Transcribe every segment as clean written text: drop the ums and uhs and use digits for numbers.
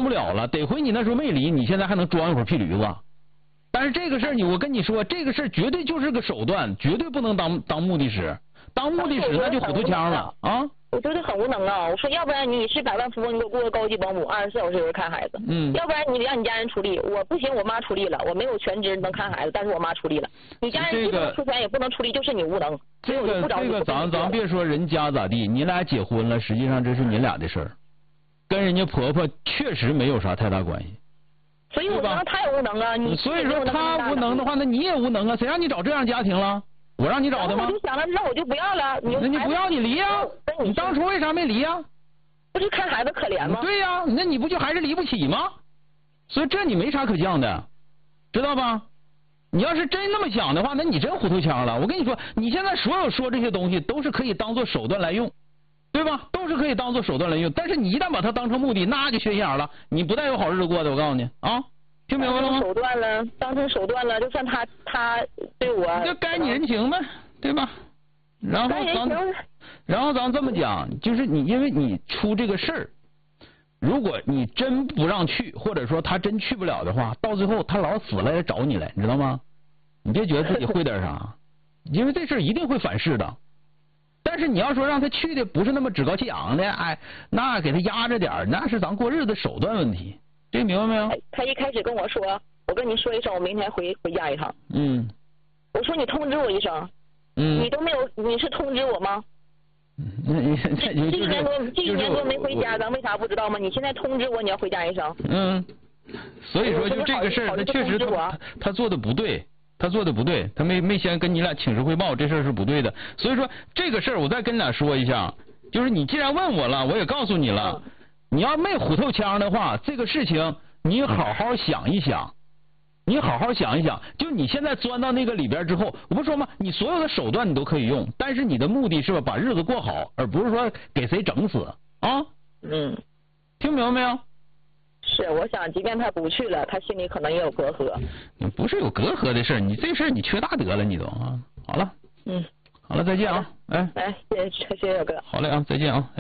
不了了，得亏你那时候没离，你现在还能装一会儿屁驴子。但是这个事儿我跟你说，这个事儿绝对就是个手段，绝对不能当目的使，当目的使那就虎头枪了啊！ 我觉得很无能啊！我说，要不然你是百万富翁，你给我雇个高级保姆，24小时有人看孩子。要不然你让你家人出力，我不行，我妈出力了，我没有全职能看孩子，但是我妈出力了。你家人既不能出钱也不能出力，就是你无能。 这个咱别说人家咋地，你俩结婚了，实际上这是你俩的事儿，跟人家婆婆确实没有啥太大关系。 所以我说他也无能啊！ 所以说他无能的话，那你也无能啊！谁让你找这样家庭了？我让你找的吗？ 我就想了，那我就不要了。 那你不要你离呀？你当初为啥没离呀？ 不是看孩子可怜吗？ 对呀，那你不就还是离不起吗？所以这你没啥可犟的，知道吧？你要是真那么想的话，那你真虎头枪了。我跟你说，你现在所有说这些东西都是可以当做手段来用，对吧？都是可以当做手段来用。但是你一旦把它当成目的，那就缺心眼了。你不带有好日子过的，我告诉你啊。听明白了吗？ 手段了，当成手段了，就算他对我， 就该你人情呗，对吧？然后咱这么讲，就是因为你出这个事儿，如果你真不让去，或者说他真去不了的话，到最后他老死了来找你来，你知道吗？你别觉得自己会点啥，因为这事儿一定会反噬的。但是你要说让他去的不是那么趾高气扬的，哎，那给他压着点，那是咱过日子手段问题。这明白没有？ 他一开始跟我说，我跟你说一声，我明天回家一趟。我说你通知我一声。你都没有，你是通知我吗？这一年多没回家，咱为啥不知道吗？你现在通知我你要回家一声。 所以说就这个事儿，他确实他做的不对，他没先跟你俩请示汇报，这事儿是不对的。所以说这个事儿我再跟你俩说一下，就是你既然问我了，我也告诉你了。你要没虎头枪的话，这个事情你好好想一想，就你现在钻到那个里边之后，我不说吗？你所有的手段你都可以用，但是你的目的是吧，把日子过好，而不是说给谁整死啊。听明白没有？ 是，我想即便他不去了，他心里可能也有隔阂。 你不是有隔阂的事，你这事儿你缺大德了，你都啊。好了。好了，再见啊。 哎，谢谢小哥。 好嘞啊，再见啊。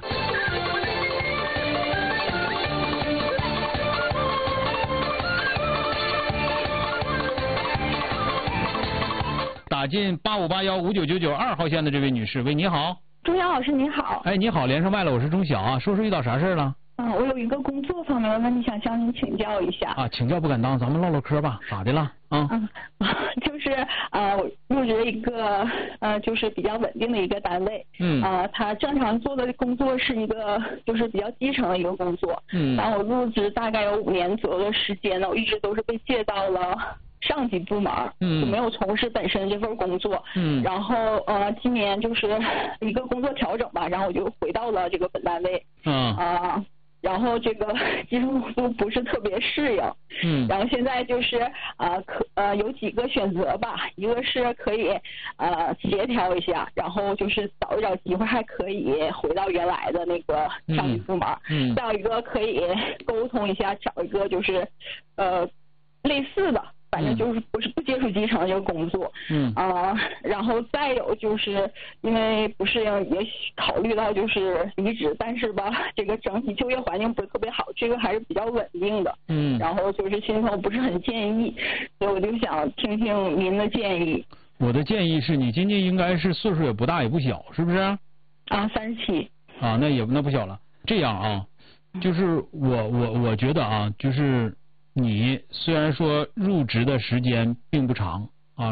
打进85815999号线的这位女士，喂，你好。 钟晓老师你好。 哎，你好，连上麦了，我是钟晓啊，说遇到啥事了？ 我有一个工作方面的问题想向您请教一下。 请教不敢当，咱们唠唠嗑吧，咋的了？ 就是入职一个就是比较稳定的一个单位。他正常做的工作是一个就是比较基层的一个工作。然后我入职大概有5年左右的时间呢，我一直都是被借到了上级部门，就没有从事本身这份工作。然后今年就是一个工作调整吧，然后我就回到了这个本单位。然后这个技术都不是特别适应。然后现在就是有几个选择吧，一个是可以协调一下，然后就是找一找机会还可以回到原来的那个上级部门。再有一个可以沟通一下，找一个就是类似的。反正就是不接触基层的这个工作。然后再有就是因为不适应，也考虑到就是离职，但是吧，这个整体就业环境不是特别好，这个还是比较稳定的。然后就是心头不是很建议，所以我就想听听您的建议。 我的建议是你今年应该是岁数也不大也不小，是不是 ？37。 那不小了。这样啊，就是我觉得啊，就是你虽然说入职的时间并不长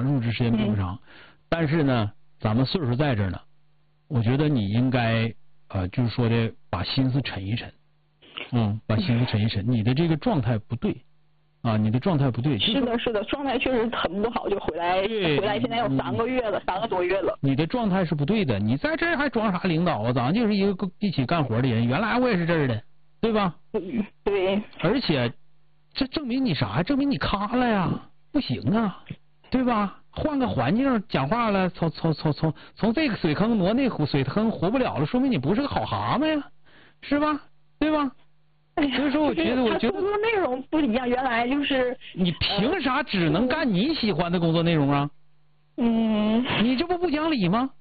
但是呢，咱们岁数在这儿呢，我觉得你应该就是说的把心思沉一沉。把心思沉一沉，你的这个状态不对。你的状态不对。 是的，状态确实很不好，就回来现在有3个月了，3个多月了。 你的状态是不对的，你在这儿还装啥领导啊？咱就是一个一起干活的人，原来我也是这儿的，对吧？ 对。 而且这证明你啥？证明你咖了呀？不行啊，对吧？换个环境讲话了，从这个水坑挪那水坑活不了了，说明你不是个好蛤蟆呀，是吧？对吧？所以说我觉得工作内容不一样，原来就是你凭啥只能干你喜欢的工作内容啊？你这不讲理吗？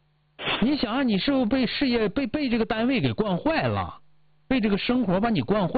你想想，你是不是被事业被这个单位给惯坏了，被这个生活把你惯坏？